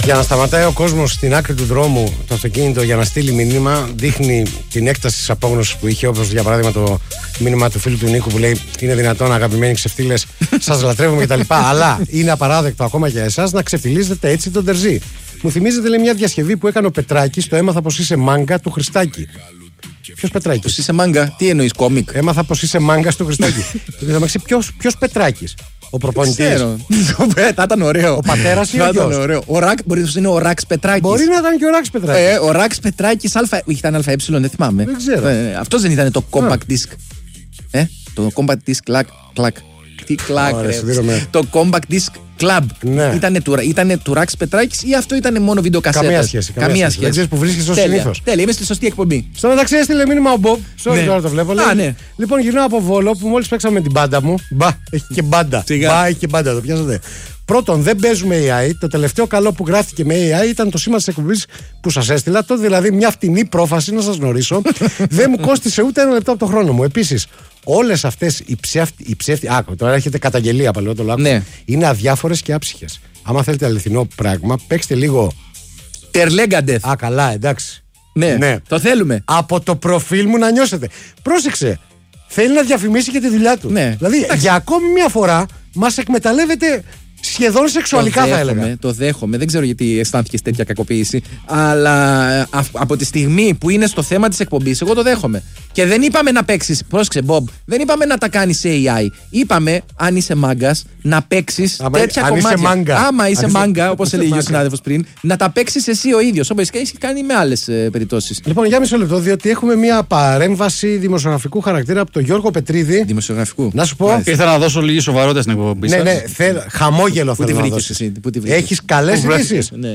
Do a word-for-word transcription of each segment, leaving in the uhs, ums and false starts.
Για να σταματάει ο κόσμος στην άκρη του δρόμου το αυτοκίνητο για να στείλει μήνυμα, δείχνει την έκταση της απόγνωσης που είχε, όπως για παράδειγμα το μήνυμα του φίλου του Νίκου που λέει: είναι δυνατόν, αγαπημένοι ξεφτύλες, σας λατρεύουμε κτλ. Αλλά είναι απαράδεκτο ακόμα για εσάς να ξεφτυλίζετε έτσι τον Τερζή. Μου θυμίζετε, λέει, μια διασκευή που έκανε ο Πετράκης, το έμαθα πως είσαι μάγκα του Χριστάκη. Ποιος Πετράκης? Πως είσαι μάγκα, τι εννοείς, κόμικ? Έμαθα πως είσαι μάγκα του Χριστάκη. Ποιος Πετράκης? Ο προπονητής. Θα ήταν ωραίο. Ο πατέρας ή ο γιος? Ο Ρακ, μπορεί να είναι ο Ραξ Πετράκης. Μπορεί να ήταν και ο Ραξ Πετράκης. Ε, ο Ραξ Πετράκης, αλφα, ήταν ΑΕ, δεν θυμάμαι. Δεν ξέρω. Ε, αυτός δεν ήταν το compact disc. Ε, το compact disc κλακ, κλακ. Τι κλακ, ρε. Το compact disc club. Ναι. Ήτανε του, ήτανε του Ραξ Πετράκης ή αυτό ήταν μόνο βιντεοκασέτας? Καμία σχέση. Καμία, καμία σχέση. σχέση. Δεν ξέρεις που βρίσκεσαι ως συνήθως. Τέλεια, είμαι στη σωστή εκπομπή. Στο μεταξύ έστειλε μήνυμα ο Μπομπ. Sorry, ναι. τώρα το βλέπω. Λέει, Α, ναι. Λοιπόν, γυρνάω από Βόλο που μόλις παίξαμε με την μπάντα μου. Μπα, έχει και μπάντα. Μπα, έχει και μπάντα, το πιάσατε. Πρώτον, δεν παίζουμε έι άι. Το τελευταίο καλό που γράφτηκε με έι άι ήταν το σήμα της εκπομπής που σας έστειλα. Τότε δηλαδή μια φτηνή πρόφαση να σας γνωρίσω. Δεν μου κόστισε ούτε ένα λεπτό από το χρόνο μου. Επίσης, όλες αυτές οι ψεύτικες. Ψεύτη... Άκου, τώρα έρχεται καταγγελία παλαιό το λάκκο. Ναι. Είναι αδιάφορες και άψυχες. Άμα θέλετε αληθινό πράγμα, παίξτε λίγο. Τερλέγκαντεθ. Α, καλά, εντάξει. Ναι, ναι, το θέλουμε. Από το προφίλ μου να νιώσετε. Πρόσεξε. Θέλει να διαφημίσει και τη δουλειά του. Ναι. Δηλαδή, εντάξει, για ακόμη μια φορά μας εκμεταλλεύεται σχεδόν σεξουαλικά, θα έλεγα. Το δέχομαι. Δεν ξέρω γιατί αισθάνθηκε τέτοια κακοποίηση. Αλλά α, από τη στιγμή που είναι στο θέμα της εκπομπής, εγώ το δέχομαι. Και δεν είπαμε να παίξεις. Πρόσεξε, Μπομπ. Δεν είπαμε να τα κάνεις έι άι. Είπαμε, αν είσαι μάγκας, να παίξεις τέτοια αν κομμάτια. Είσαι μάγκα. Άμα είσαι αν μάγκα, όπως είσαι έλεγε μάγκα. ο συνάδελφος πριν, να τα παίξεις εσύ ο ίδιος. Όπως έχει κάνει με άλλες ε, περιπτώσεις. Λοιπόν, για μισό λεπτό, διότι έχουμε μια παρέμβαση δημοσιογραφικού χαρακτήρα από τον Γιώργο Πετρίδη. Δημοσιογραφικού. Να σου πω. Ήθελα να δώσω λίγη σοβαρότητα στην εκπομπή. Ναι, ναι, θέλ, χαμόγελο θέλω να δώσεις. Έχεις καλές ειδήσεις? Ναι.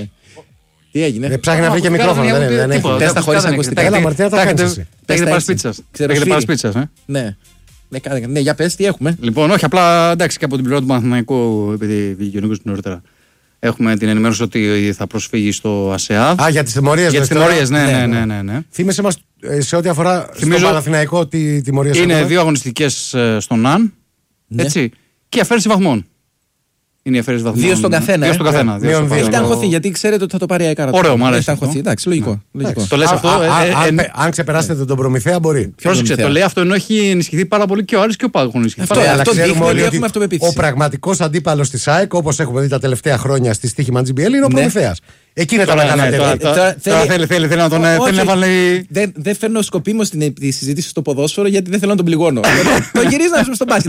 Τι έγινε? Δεν ψάχνει να βρει και μικρόφωνο. Δεν έχει. Τέστα χωρίς ακουστικά. Έλα, Μαρτίνα, τα κάνεις. Έχετε πάρει σπίτσας. Έχετε πάρει σπίτσας, ε. Ναι. Ναι, για πες, τι έχουμε. Λοιπόν, όχι, απλά εντάξει και από την πλευρά του Παναθηναϊκού, επειδή βγήκε ο Νίκος νωρίτερα. Έχουμε την ενημέρωση ότι θα προσφύγει στο ΑΣΕΑΔ. Α, για τις τιμωρίες. Για τις τιμωρίες, ναι, ναι, ναι, ναι, ναι. Θύμισε μας σε ό,τι αφορά Θυμίζω, στο Παναθηναϊκό τι τιμωρίες είναι έχουμε. δύο αγωνιστικές στον ΑΝ. Ναι. Έτσι. Και αφαίρεση βαθμών. Είναι η αφαίρεση βαθμών. Δύο στον καθένα. Δύο στον καθένα. Δύο στον Έχετε αγχωθεί γιατί ξέρετε ότι θα το πάρει η ΑΕΚΑΡΑ. Ωραίο, μου αρέσει. Εντάξει, λογικό. Το λες αυτό. Αν ξεπεράσετε τον Προμηθέα, μπορεί. Πρόσεξε, το λέει αυτό ενώ έχει ενισχυθεί πάρα πολύ και ο Άρης και ο ΠΑΟΚ έχουν ενισχυθεί. Αυτό δείχνει ότι έχουμε αυτοπεποίθηση. Ο πραγματικός αντίπαλος της ΑΕΚ, όπως έχουμε δει τα τελευταία χρόνια στη στοίχημα τζι μπι ελ, είναι ο Προμηθέας. Εκεί είναι τα μεγάλα τέτοια. Τώρα θέλει να τον βάλει. Δεν φέρνω σκοπίμως τη συζήτηση στο ποδόσφαιρο γιατί δεν θέλω να τον πληγώνω. Το γυρίζαμε στον μπάσκετ.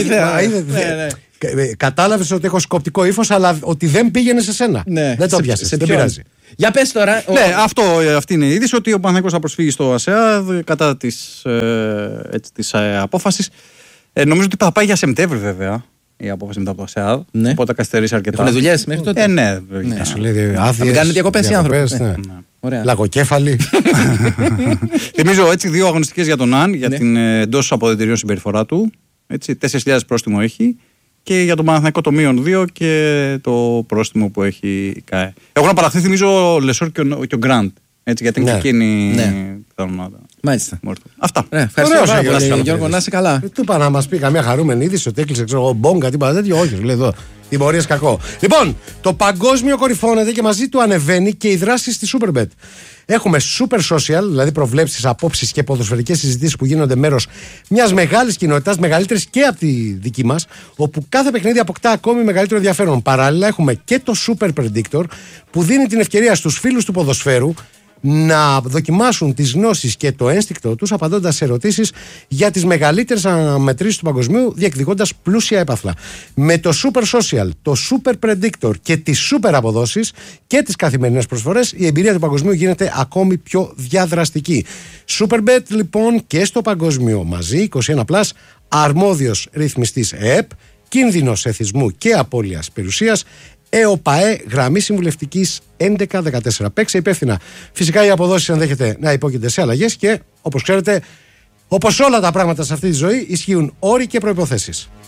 Κατάλαβες ότι έχω σκοπτικό ύφος, αλλά ότι δεν πήγαινε σε σένα. Ναι. Δεν το πιάσες. Δεν πειράζει. Για πες τώρα. Ο... Ναι, αυτό, αυτή είναι η είδηση, ότι ο Παναθηναϊκός θα προσφύγει στο ΑΣΕΑΔ κατά της, ε, έτσι, της ε, απόφασης. Ε, νομίζω ότι θα πάει για Σεπτέμβρη βέβαια η απόφαση μετά από το ΑΣΕΑΔ. Ναι. Οπότε καθυστερήσει αρκετά. Έχουν δουλειές μέχρι τότε. Ε, ναι, ναι. Σου λέει άδειες. Θα κάνουν διακοπές οι άνθρωποι. Ναι. Ναι. Λαγοκέφαλοι. Θυμίζω έτσι δύο αγωνιστικές για τον ΑΝ, για ναι. την εντός αποδυτηρίων συμπεριφορά του. τέσσερις χιλιάδες πρόστιμο έχει. Και για τον Παναθηναϊκό το μείον δύο και το πρόστιμο που έχει η ΚΑΕ. Έχουν απαλλαχθεί, θυμίζω, ο Λεσόρ και ο, και ο Γκραντ. Έτσι, γιατί είναι ναι. και εκείνη ναι. τα ονόματα. Μάλιστα. Αυτά. Ναι, ευχαριστώ πάρα πολύ, Γιώργο, να είσαι καλά. Ε, του είπα να μας πει καμία χαρούμενη είδηση ότι έκλεισε, ξέρω εγώ, μπόγκα, τίποτα τέτοιο. Όχι, λέει εδώ. Τιμωρίες κακό. Λοιπόν, το παγκόσμιο κορυφώνεται και μαζί του ανεβαίνει και η δράση στη Superbet. Έχουμε super social, δηλαδή προβλέψεις, απόψεις και ποδοσφαιρικές συζητήσεις που γίνονται μέρος μιας μεγάλης κοινότητας, μεγαλύτερης και από τη δική μας, όπου κάθε παιχνίδι αποκτά ακόμη μεγαλύτερο ενδιαφέρον. Παράλληλα, έχουμε και το Super Predictor που δίνει την ευκαιρία στους φίλους του ποδοσφαίρου να δοκιμάσουν τις γνώσεις και το ένστικτο τους απαντώντας σε ερωτήσεις για τις μεγαλύτερες αναμετρήσεις του παγκοσμίου, διεκδικώντας πλούσια έπαθλα. Με το Super Social, το Super Predictor και τις Super Αποδόσεις και τις καθημερινές προσφορές, η εμπειρία του παγκοσμίου γίνεται ακόμη πιο διαδραστική. Superbet λοιπόν και στο παγκόσμιο μαζί, είκοσι ένα συν, αρμόδιος ρυθμιστής ΕΕΠ, κίνδυνος εθισμού και απώλειας περιουσίας, ΕΟΠΑΕ, γραμμή συμβουλευτικής έντεκα δεκατέσσερα. Παίξε υπεύθυνα. Φυσικά οι αποδόσεις ενδέχεται να υπόκεινται σε αλλαγές και όπως ξέρετε, όπως όλα τα πράγματα σε αυτή τη ζωή, ισχύουν όροι και προϋποθέσεις.